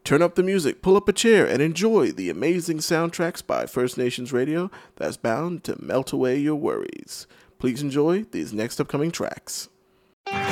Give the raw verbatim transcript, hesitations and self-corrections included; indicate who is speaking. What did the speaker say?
Speaker 1: Turn up the music, pull up a chair, and enjoy the amazing soundtracks by First Nations Radio that's bound to melt away your worries. Please enjoy these next upcoming tracks.